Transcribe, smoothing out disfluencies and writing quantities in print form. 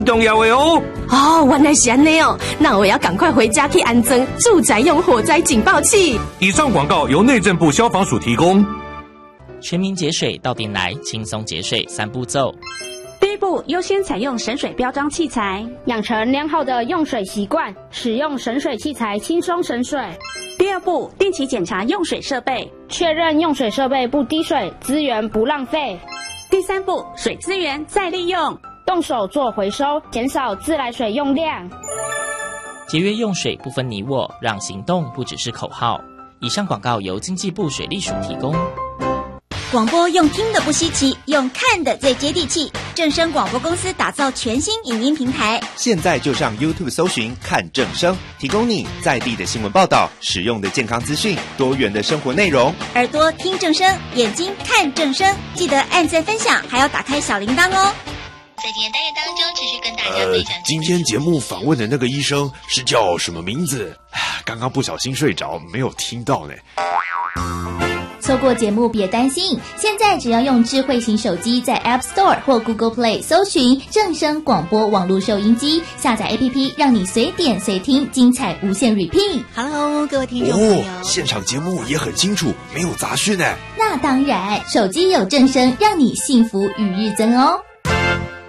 重要的哦。 哦，原来是安内哦，那我要赶快回家去安装住宅用火灾警报器。 以上广告由内政部消防署提供。 全民节水到店来，轻松节水3步骤。 第一步，优先采用省水标章器材，养成良好的用水习惯，使用省水器材轻松省水。 第二步，定期检查用水设备， 确认用水设备不滴水，资源不浪费。 第三步，水资源再利用， 动手做回收，减少自来水用量。 节约用水不分你我，让行动不只是口号。以上广告由经济部水利署提供。 广播用听的不稀奇，用看的最接地气。正声广播公司打造全新影音平台， 现在就上 YouTube 搜寻看正声，提供你在地的新闻报道、实用的健康资讯、多元的生活内容。 耳朵听正声，眼睛看正声，记得按赞分享，还要打开小铃铛哦。 在今天单元当中，持续跟大家分享。 今天节目访问的那个医生是叫什么名字？刚刚不小心睡着，没有听到呢。 错过节目别担心，现在只要用智慧型手机在 App Store 或 Google Play 搜寻正声广播网络收音机，下载 APP， 让你随点随听，精彩无限 repeat。 Hello， 各位听众朋友， 现场节目也很清楚，没有杂讯呢。 那当然，手机有正声，让你幸福与日增哦。